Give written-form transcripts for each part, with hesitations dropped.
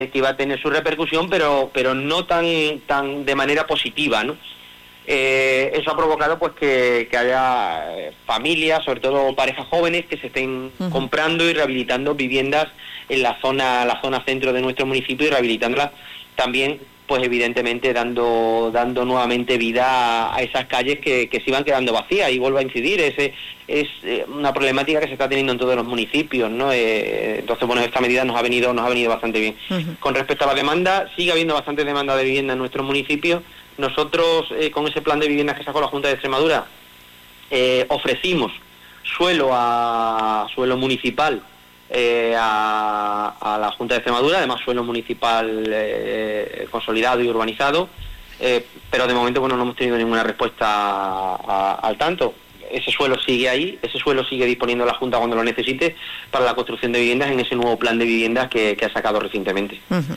que iba a tener su repercusión, pero no tan de manera positiva, ¿no? Eso ha provocado pues que haya familias, sobre todo parejas jóvenes, que se estén comprando y rehabilitando viviendas en la zona centro de nuestro municipio, y rehabilitándolas también, pues evidentemente dando nuevamente vida a esas calles que se iban quedando vacías. Y vuelvo a incidir, es una problemática que se está teniendo en todos los municipios, ¿no? Entonces, bueno, esta medida nos ha venido bastante bien. Con respecto a la demanda, sigue habiendo bastante demanda de vivienda en nuestros municipios. Nosotros, con ese plan de viviendas que sacó la Junta de Extremadura, ofrecimos suelo municipal a la Junta de Extremadura, además suelo municipal consolidado y urbanizado, pero de momento, bueno, no hemos tenido ninguna respuesta al tanto. Ese suelo sigue ahí, ese suelo sigue disponiendo la Junta cuando lo necesite para la construcción de viviendas en ese nuevo plan de viviendas que ha sacado recientemente.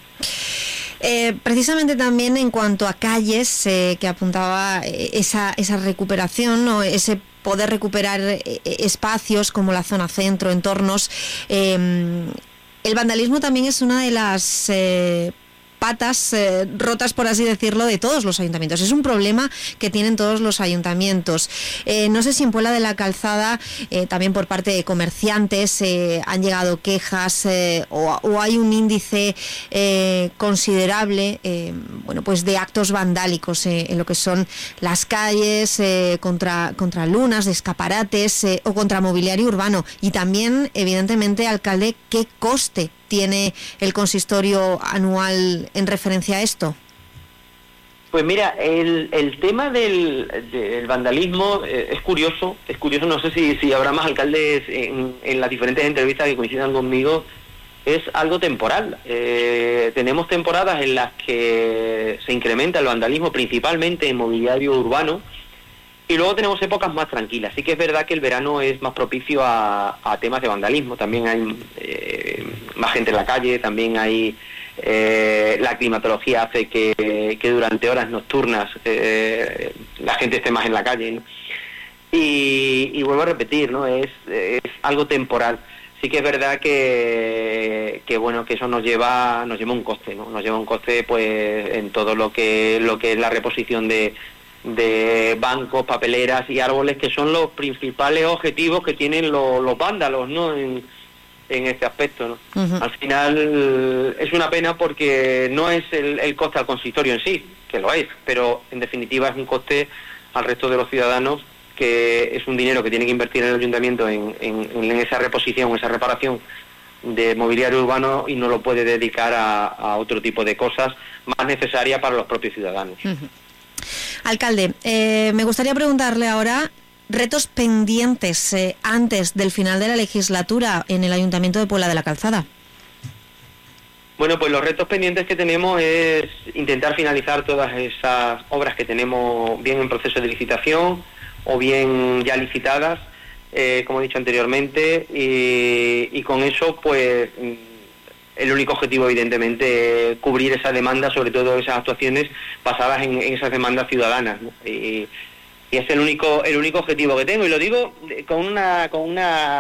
Precisamente también en cuanto a calles, que apuntaba esa recuperación, ¿no? Ese poder recuperar espacios como la zona centro, entornos. El vandalismo también es una de las patas rotas, por así decirlo, de todos los ayuntamientos. Es un problema que tienen todos los ayuntamientos. No sé si en Puebla de la Calzada, también por parte de comerciantes, han llegado quejas o hay un índice considerable pues de actos vandálicos en lo que son las calles, contra lunas de escaparates o contra mobiliario urbano. Y también, evidentemente, alcalde, ¿qué coste tiene el consistorio anual en referencia a esto? Pues mira, el tema del vandalismo es curioso, no sé si habrá más alcaldes en las diferentes entrevistas que coincidan conmigo. Es algo temporal. Tenemos temporadas en las que se incrementa el vandalismo, principalmente en mobiliario urbano, y luego tenemos épocas más tranquilas. Sí que es verdad que el verano es más propicio a temas de vandalismo. También hay más gente en la calle, también hay la climatología hace que durante horas nocturnas la gente esté más en la calle, ¿no? Y vuelvo a repetir, ¿no? Es algo temporal. Sí que es verdad que bueno, que eso nos lleva un coste, ¿no? Nos lleva un coste, pues, en todo lo que es la reposición de bancos, papeleras y árboles, que son los principales objetivos que tienen los vándalos, ¿no? En este aspecto, ¿no? Al final es una pena porque no es el coste al consistorio en sí, que lo es, pero en definitiva es un coste al resto de los ciudadanos, que es un dinero que tiene que invertir en el ayuntamiento en esa reposición, esa reparación de mobiliario urbano, y no lo puede dedicar a otro tipo de cosas más necesarias para los propios ciudadanos. Alcalde, me gustaría preguntarle ahora retos pendientes antes del final de la legislatura en el Ayuntamiento de Puebla de la Calzada. Bueno, pues los retos pendientes que tenemos es intentar finalizar todas esas obras que tenemos bien en proceso de licitación o bien ya licitadas, como he dicho anteriormente, y con eso, pues, el único objetivo, evidentemente, es cubrir esa demanda, sobre todo esas actuaciones basadas en esas demandas ciudadanas, ¿no? Y es el único objetivo que tengo, y lo digo con un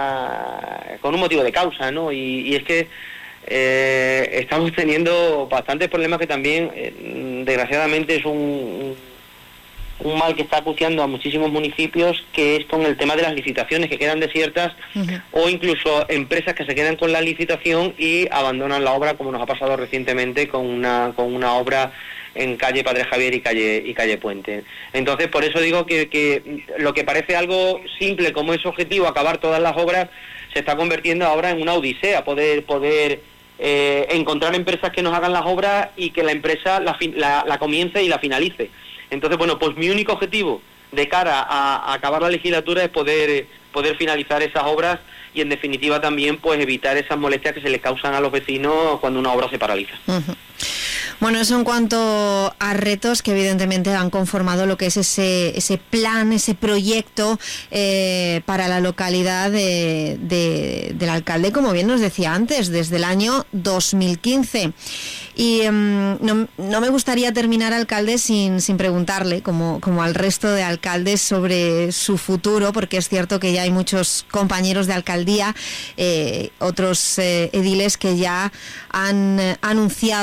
motivo de causa, ¿no? Y es que estamos teniendo bastantes problemas que también, desgraciadamente, es un mal que está acuciando a muchísimos municipios, que es con el tema de las licitaciones que quedan desiertas, o incluso empresas que se quedan con la licitación y abandonan la obra, como nos ha pasado recientemente con una obra en calle Padre Javier y calle Puente. Entonces, por eso digo que lo que parece algo simple como es objetivo, acabar todas las obras, se está convirtiendo ahora en una odisea, poder encontrar empresas que nos hagan las obras y que la empresa la comience y la finalice. Entonces, bueno, pues mi único objetivo de cara a acabar la legislatura es poder finalizar esas obras y, en definitiva, también, pues, evitar esas molestias que se les causan a los vecinos cuando una obra se paraliza. Bueno, eso en cuanto a retos que evidentemente han conformado lo que es ese plan, ese proyecto para la localidad del alcalde, como bien nos decía antes, desde el año 2015. Y no me gustaría terminar, alcalde, sin preguntarle, como al resto de alcaldes, sobre su futuro, porque es cierto que ya hay muchos compañeros de alcaldía, otros ediles que ya han anunciado